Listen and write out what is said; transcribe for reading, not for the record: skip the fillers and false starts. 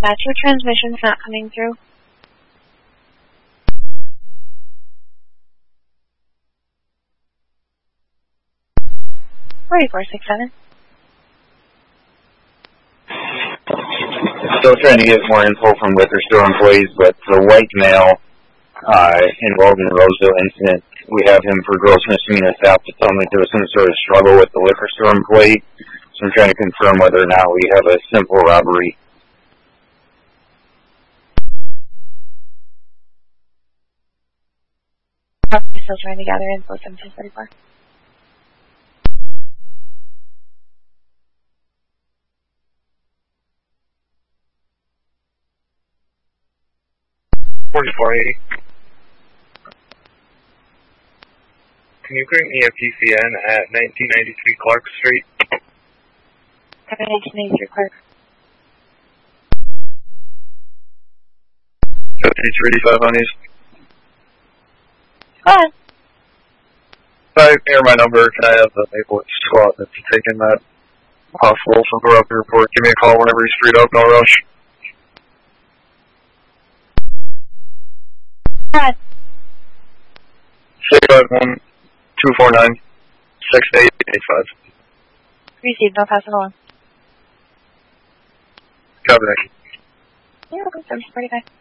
dispatch, your transmission's not coming through. 4467. Still trying to get more info from liquor store employees, but the white male involved in the Roseville incident, we have him for gross misdemeanor theft. It sounds like there was some sort of struggle with the liquor store employee, so I'm trying to confirm whether or not we have a simple robbery. Still trying to gather info, 1734. 4480. Can you bring me a PCN at 1993 Clark Street? 1993 Clark. 5285 on these. Go ahead. If I hear my number, can I have the Maplewood squad that's taking that hospital from Corrupt Report? Give me a call whenever you're street up, no rush. Go ahead. 651-249-6885. Received, I'll pass it along. Copy that. You're welcome, 1745.